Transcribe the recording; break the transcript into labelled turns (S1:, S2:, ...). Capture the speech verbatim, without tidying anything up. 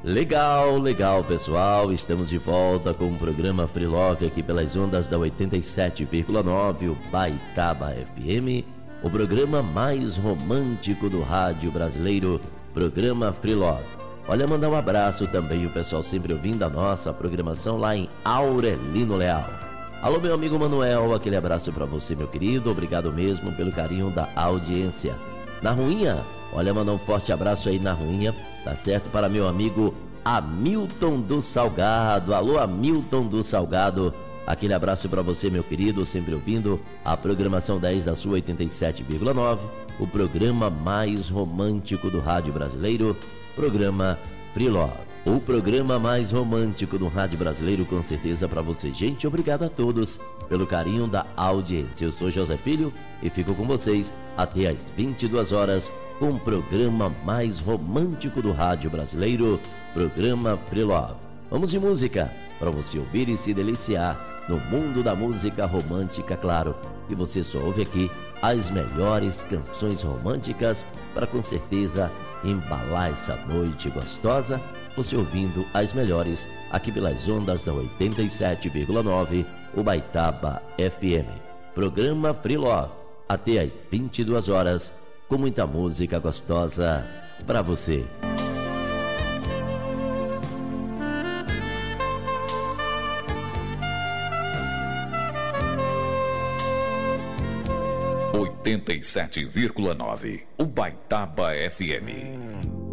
S1: Legal, legal, pessoal. Estamos de volta com o programa Free Love aqui pelas ondas da oitenta e sete vírgula nove, o Baitaba F M, o programa mais romântico do rádio brasileiro, programa Free Love. Olha, mandar um abraço também o pessoal sempre ouvindo a nossa programação lá em Aurelino Leal. Alô, meu amigo Manuel, aquele abraço para você, meu querido. Obrigado mesmo pelo carinho da audiência. Na Ruinha, olha, mandar um forte abraço aí na Ruinha, tá certo? Para meu amigo Hamilton do Salgado. Alô, Hamilton do Salgado, aquele abraço para você, meu querido, sempre ouvindo a programação dez da sua oitenta e sete vírgula nove, o programa mais romântico do rádio brasileiro, programa Free Love. O programa mais romântico do rádio brasileiro, com certeza para você. Gente, obrigado a todos pelo carinho da audiência. Eu sou José Filho e fico com vocês até às vinte e duas horas com o programa mais romântico do rádio brasileiro, programa Free Love. Vamos de música para você ouvir e se deliciar no mundo da música romântica, claro. E você só ouve aqui as melhores canções românticas para, com certeza, embalar essa noite gostosa. Você ouvindo as melhores aqui pelas ondas da oitenta e sete vírgula nove, o Baitaba F M. Programa Free Love, até às vinte e duas horas, com muita música gostosa para você.
S2: oitenta e sete vírgula nove, o Baitaba F M.